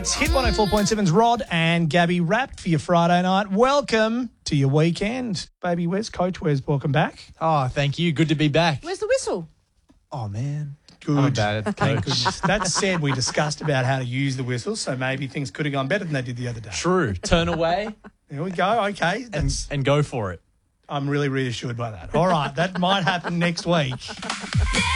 It's Hit 104.7's Rod and Gabby wrapped for your Friday night. Welcome to your weekend. Baby, where's Coach? Welcome back. Oh, thank you. Good to be back. Where's the whistle? Oh, man. Good. I'm bad at Thank coach. goodness. That said, we discussed about how to use the whistle, so maybe things could have gone better than they did the other day. True. Turn away There we go. Okay. and go for it. I'm really reassured by that. All right. That might happen next week.